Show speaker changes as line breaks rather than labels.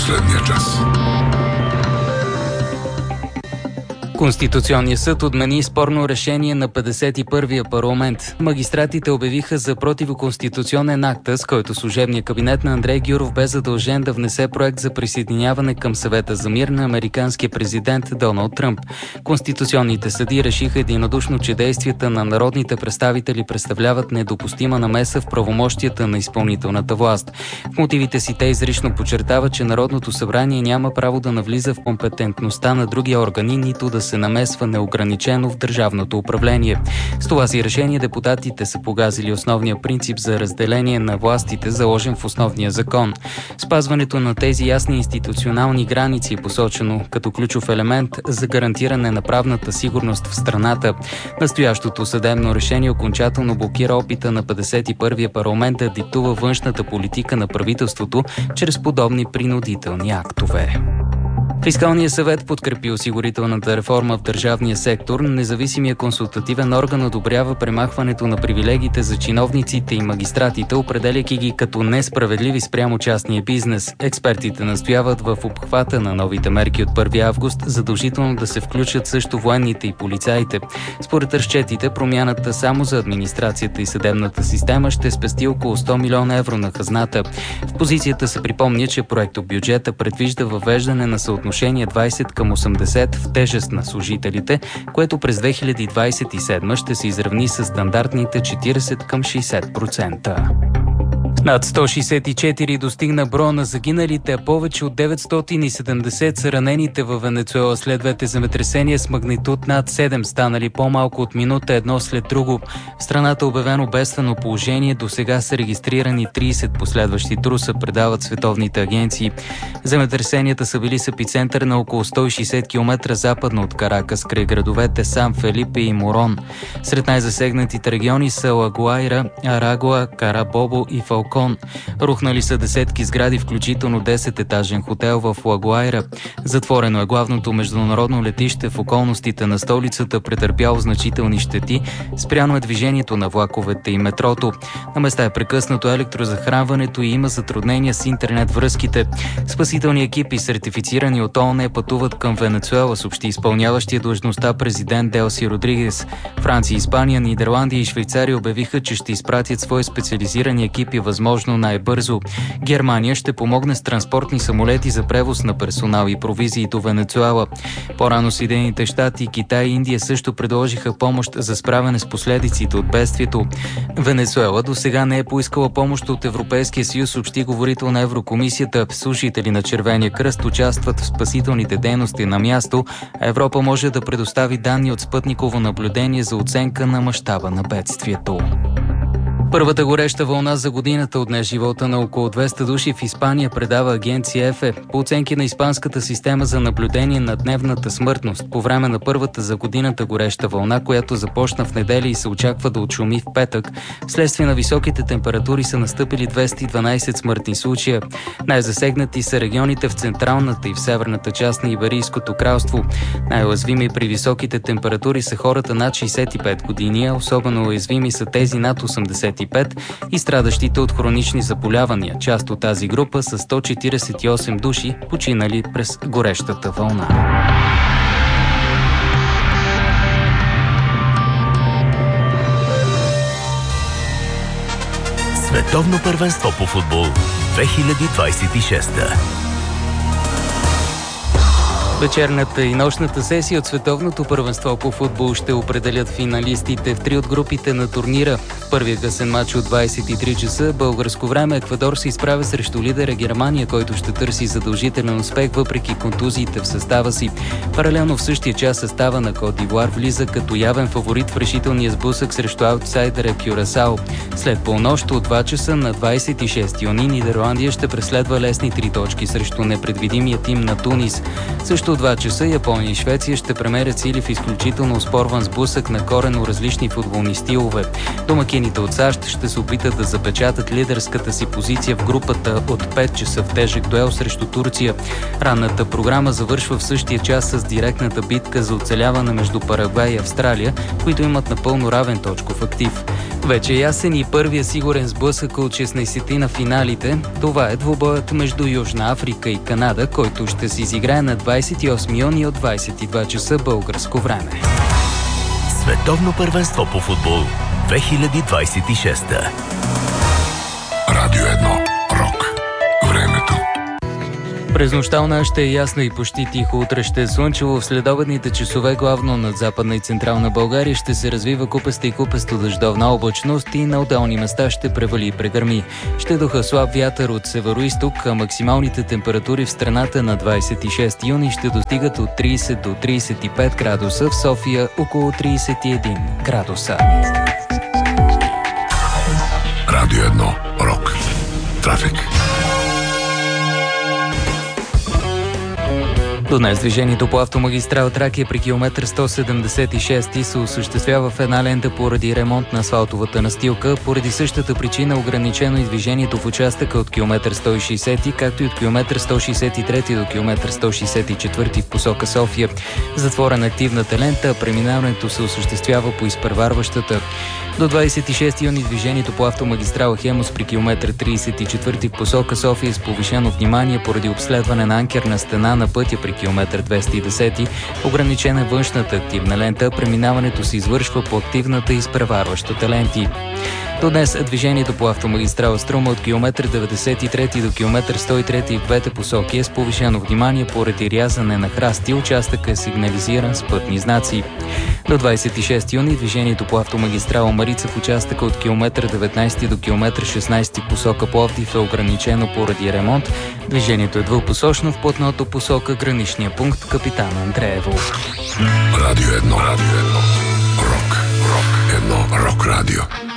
последния час.
Конституционният съд отмени спорно решение на 51-я парламент. Магистратите обявиха за противоконституционен акт, с който служебният кабинет на Андрей Гюров бе задължен да внесе проект за присъединяване към Съвета за мир на американския президент Доналд Тръмп. Конституционните съдии решиха единодушно, че действията на народните представители представляват недопустима намеса в правомощията на изпълнителната власт. В мотивите си те изрично подчертават, че Народното събрание няма право да навлиза в компетентността на други органи, нито да се намесва неограничено в държавното управление. С това си решение депутатите са погазили основния принцип за разделение на властите, заложен в основния закон. Спазването на тези ясни институционални граници е посочено като ключов елемент за гарантиране на правната сигурност в страната. Настоящото съдебно решение окончателно блокира опита на 51-я парламент да диктува външната политика на правителството чрез подобни принудителни актове. Фискалният съвет подкрепи осигурителната реформа в държавния сектор. Независимия консултативен орган одобрява премахването на привилегиите за чиновниците и магистратите, определяйки ги като несправедливи спрямо частния бизнес. Експертите настояват в обхвата на новите мерки от 1 август задължително да се включат също военните и полицаите. Според разчетите, промяната само за администрацията и съдебната система ще спести около 100 милиона евро на хазната. В позицията се припомня, че проектобюджета предвижда въвеждане на съотношение 20/80 в тежест на служителите, което през 2027 ще се изравни с стандартните 40/60%. Над 164 достигна броя на загиналите, а повече от 970 са ранените във Венецуела след двете земетресения с магнитуд над 7, станали по-малко от минута едно след друго. В страната обявено бедствено положение, до сега са регистрирани 30 последващи труса, предават световните агенции. Земетресенията са били с епицентър на около 160 км западно от Каракас, край градовете Сан Фелипе и Морон. Сред най-засегнатите региони са Лагуайра, Арагуа, Карабобо и Фалкон. Рухнали са десетки сгради, включително 10-етажен хотел в Лагуайра. Затворено е главното международно летище в околностите на столицата, претърпяло значителни щети, спряно е движението на влаковете и метрото. На места е прекъснато електрозахранването и има затруднения с интернет връзките. Спасителни екипи, сертифицирани от ООН, пътуват към Венецуела, съобщи изпълняващия длъжността президент Делси Родригес. Франция, Испания, Нидерландия и Швейцария обявиха, че ще изпратят свои специализирани екипи възможно най-бързо. Германия ще помогне с транспортни самолети за превоз на персонал и провизии до Венецуела. По-рано Съединените щати, Китай и Индия също предложиха помощ за справяне с последиците от бедствието. Венецуела до сега не е поискала помощ от Европейския съюз, съобщи говорител на Еврокомисията. Служители на Червения кръст участват в спасителните дейности на място, а Европа може да предостави данни от спътниково наблюдение за оценка на мащаба на бедствието. Първата гореща вълна за годината отне живота на около 200 души в Испания, предава агенция ЕФЕ. По оценки на испанската система за наблюдение на дневната смъртност, по време на първата за годината гореща вълна, която започна в неделя и се очаква да отшуми в петък, вследствие на високите температури са настъпили 212 смъртни случая. Най-засегнати са регионите в централната и в северната част на Иберийското кралство. Най-уязвими при високите температури са хората над 65 години, а особено уязвими са тези над 85 и страдащите от хронични заболявания. Част от тази група са 148 души, починали през горещата вълна.
Световно първенство по футбол 2026.
Вечерната и нощната сесия от Световното първенство по футбол ще определят финалистите в 3 от групите на турнира. Първият късен матч от 23 часа българско време Еквадор се изправя срещу лидера Германия, който ще търси задължителен успех въпреки контузиите в състава си. Паралелно в същия час състава на Кот д'Ивуар влиза като явен фаворит в решителния сблъсък срещу аутсайдера Кюрасао. След полунощ от 2 часа на 26 юни Нидерландия ще преследва лесни 3 точки срещу непредвидимия тим на Тунис. Също До 2 часа Япония и Швеция ще премерят сили в изключително оспорван сблъсък на коренно различни футболни стилове. Домакините от САЩ ще се опитат да запечатат лидерската си позиция в групата от 5 часа в тежък дуел срещу Турция. Ранната програма завършва в същия час с директната битка за оцеляване между Парагвай и Австралия, които имат напълно равен точков актив. Вече ясен и първия сигурен сблъсък от 16 на финалите. Това е двубоят между Южна Африка и Канада, който ще се изиграе на 28 юни от 22 часа българско време.
Световно първенство по футбол 2026.
Радио 1. Рок. Времето.
През нощта ще е ясно и почти тихо. Утре ще е слънчево. В следобедните часове главно над Западна и Централна България ще се развива купеста и купесто дъждовна облачност и на отделни места ще превали и прегърми. Ще духа слаб вятър от североизток, а максималните температури в страната на 26 юни ще достигат от 30 до 35 градуса, в София около 31 градуса.
Радио 1. Рок. Трафик.
До днес движението по автомагистрала Тракия при километър 176 се осъществява в една лента поради ремонт на асфалтовата настилка. Поради същата причина ограничено и движението в участъка от километър 160, както и от километър 163 до километър 164 в посока София. Затворена активната лента, а преминаването се осъществява по изпреварващата. До 26 юни движението по автомагистрала Хемус при километър 34 в посока София с повишено внимание поради обследване на анкерна стена на пътя при километър 210. Ограничена външната активна лента, преминаването се извършва по активната и изпреварващата ленти. До днес движението по автомагистрала Струма от километър 93 до километър 103 в двете посоки е с повишено внимание поради рязане на храсти. Участъкът е сигнализиран с пътни знаци. До 26 юни движението по автомагистрала Марица в участъка от километър 19 до километър 16 посока Пловдив е ограничено поради ремонт. Движението е двупосочно в платното посока граничния пункт Капитан Андреево.
Радио 1. Радио 1. Рок. Рок. 1. Рок радио.